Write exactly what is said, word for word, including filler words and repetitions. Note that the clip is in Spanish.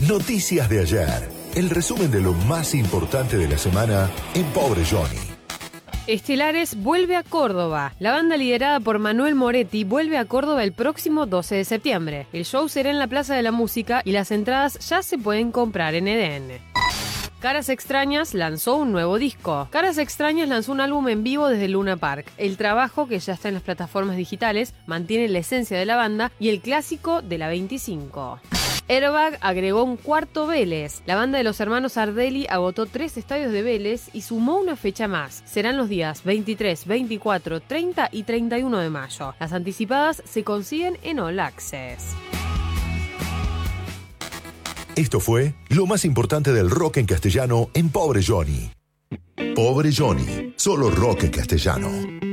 Noticias de ayer. El resumen de lo más importante de la semana en Pobre Johnny. Estelares vuelve a Córdoba. La banda liderada por Manuel Moretti vuelve a Córdoba el próximo doce de septiembre. El show será en la Plaza de la Música y las entradas ya se pueden comprar en E D N. Caras Extrañas lanzó un nuevo disco. Caras Extrañas lanzó un álbum en vivo desde Luna Park. El trabajo, que ya está en las plataformas digitales, mantiene la esencia de la banda y el clásico de la veinticinco. Airbag agregó un cuarto Vélez. La banda de los hermanos Ardelli agotó tres estadios de Vélez y sumó una fecha más. Serán los días veintitrés, veinticuatro, treinta y treinta y uno de mayo. Las anticipadas se consiguen en All Access. Esto fue lo más importante del rock en castellano en Pobre Johnny. Pobre Johnny, solo rock en castellano.